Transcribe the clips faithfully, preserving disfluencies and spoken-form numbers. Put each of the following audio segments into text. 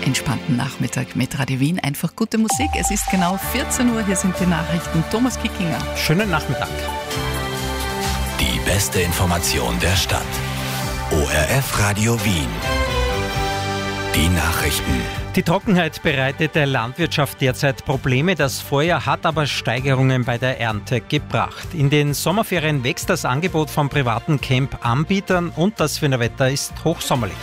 entspannten Nachmittag mit Radio Wien. Einfach gute Musik. Es ist genau vierzehn Uhr, hier sind die Nachrichten. Thomas Kickinger. Schönen Nachmittag. Die beste Information der Stadt. O R F Radio Wien. Die Nachrichten. Die Trockenheit bereitet der Landwirtschaft derzeit Probleme. Das Vorjahr hat aber Steigerungen bei der Ernte gebracht. In den Sommerferien wächst das Angebot von privaten Camp-Anbietern und das Wiener Wetter ist hochsommerlich.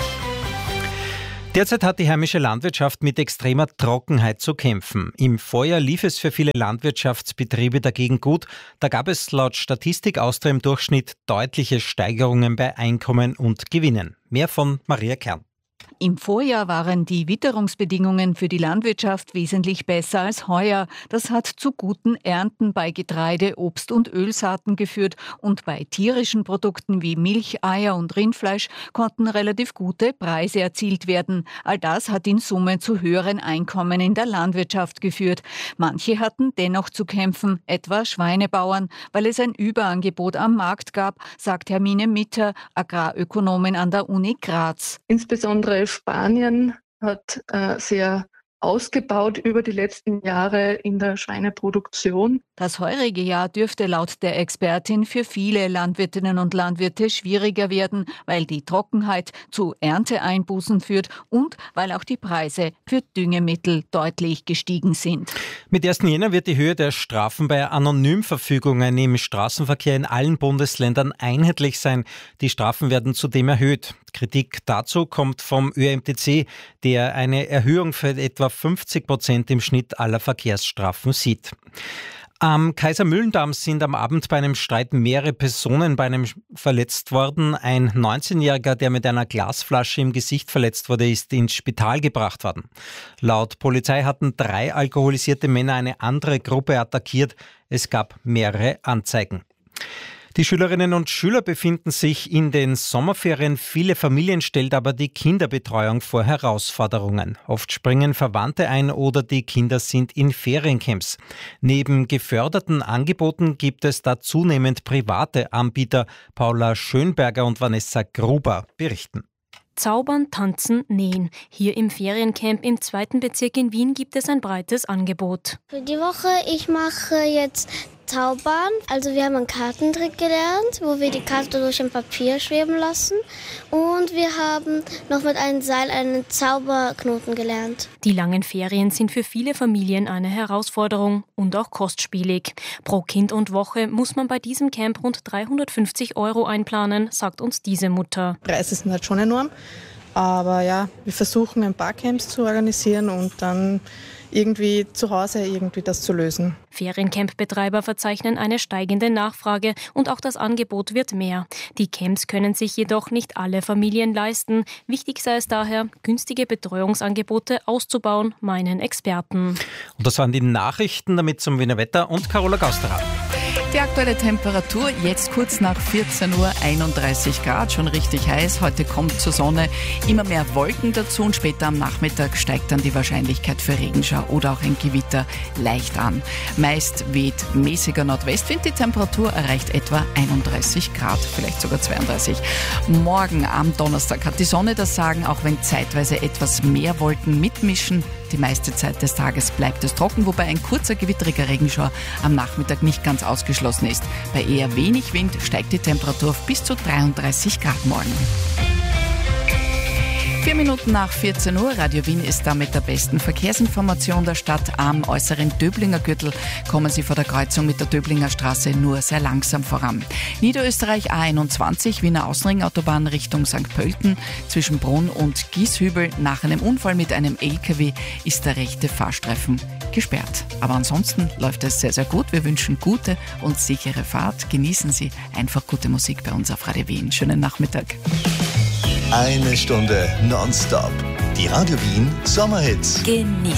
Derzeit hat die heimische Landwirtschaft mit extremer Trockenheit zu kämpfen. Im Vorjahr lief es für viele Landwirtschaftsbetriebe dagegen gut. Da gab es laut Statistik Austria im Durchschnitt deutliche Steigerungen bei Einkommen und Gewinnen. Mehr von Maria Kern. Im Vorjahr waren die Witterungsbedingungen für die Landwirtschaft wesentlich besser als heuer. Das hat zu guten Ernten bei Getreide, Obst und Ölsaaten geführt und bei tierischen Produkten wie Milch, Eier und Rindfleisch konnten relativ gute Preise erzielt werden. All das hat in Summe zu höheren Einkommen in der Landwirtschaft geführt. Manche hatten dennoch zu kämpfen, etwa Schweinebauern, weil es ein Überangebot am Markt gab, sagt Hermine Mitter, Agrarökonomin an der Uni Graz. Insbesondere Spanien hat äh, sehr ausgebaut über die letzten Jahre in der Schweineproduktion. Das heurige Jahr dürfte laut der Expertin für viele Landwirtinnen und Landwirte schwieriger werden, weil die Trockenheit zu Ernteeinbußen führt und weil auch die Preise für Düngemittel deutlich gestiegen sind. Mit ersten Jänner wird die Höhe der Strafen bei Anonymverfügungen im Straßenverkehr in allen Bundesländern einheitlich sein. Die Strafen werden zudem erhöht. Kritik dazu kommt vom Ö M T C, der eine Erhöhung für etwa fünfzig Prozent im Schnitt aller Verkehrsstrafen sieht. Am Kaisermühlendamm sind am Abend bei einem Streit mehrere Personen bei einem verletzt worden. Ein neunzehnjähriger, der mit einer Glasflasche im Gesicht verletzt wurde, ist ins Spital gebracht worden. Laut Polizei hatten drei alkoholisierte Männer eine andere Gruppe attackiert. Es gab mehrere Anzeigen. Die Schülerinnen und Schüler befinden sich in den Sommerferien. Viele Familien stellt aber die Kinderbetreuung vor Herausforderungen. Oft springen Verwandte ein oder die Kinder sind in Feriencamps. Neben geförderten Angeboten gibt es da zunehmend private Anbieter. Paula Schönberger und Vanessa Gruber berichten. Zaubern, tanzen, nähen. Hier im Feriencamp im zweiten Bezirk in Wien gibt es ein breites Angebot. Für die Woche, ich mache jetzt Zaubern. Also wir haben einen Kartentrick gelernt, wo wir die Karte durch ein Papier schweben lassen. Und wir haben noch mit einem Seil einen Zauberknoten gelernt. Die langen Ferien sind für viele Familien eine Herausforderung und auch kostspielig. Pro Kind und Woche muss man bei diesem Camp rund dreihundertfünfzig Euro einplanen, sagt uns diese Mutter. Preise sind halt schon enorm, aber ja, wir versuchen ein paar Camps zu organisieren und dann irgendwie zu Hause irgendwie das zu lösen. Feriencamp-Betreiber verzeichnen eine steigende Nachfrage und auch das Angebot wird mehr. Die Camps können sich jedoch nicht alle Familien leisten. Wichtig sei es daher, günstige Betreuungsangebote auszubauen, meinen Experten. Und das waren die Nachrichten, damit zum Wiener Wetter und Carola Gausterer. Die aktuelle Temperatur jetzt kurz nach vierzehn Uhr, einunddreißig Grad, schon richtig heiß. Heute kommt zur Sonne immer mehr Wolken dazu und später am Nachmittag steigt dann die Wahrscheinlichkeit für Regenschau oder auch ein Gewitter leicht an. Meist weht mäßiger Nordwestwind, die Temperatur erreicht etwa einunddreißig Grad, vielleicht sogar zweiunddreißig. Morgen am Donnerstag hat die Sonne das Sagen, auch wenn zeitweise etwas mehr Wolken mitmischen. Die meiste Zeit des Tages bleibt es trocken, wobei ein kurzer gewitteriger Regenschauer am Nachmittag nicht ganz ausgeschlossen ist. Bei eher wenig Wind steigt die Temperatur auf bis zu dreiunddreißig Grad morgen. Vier Minuten nach vierzehn Uhr, Radio Wien ist da mit der besten Verkehrsinformation der Stadt. Am äußeren Döblinger Gürtel kommen Sie vor der Kreuzung mit der Döblinger Straße nur sehr langsam voran. Niederösterreich A einundzwanzig, Wiener Außenringautobahn Richtung Sankt Pölten. Zwischen Brunn und Gieshübel nach einem Unfall mit einem L K W ist der rechte Fahrstreifen gesperrt. Aber ansonsten läuft es sehr, sehr gut. Wir wünschen gute und sichere Fahrt. Genießen Sie einfach gute Musik bei uns auf Radio Wien. Schönen Nachmittag. Eine Stunde nonstop. Die Radio Wien Sommerhits. Genießen.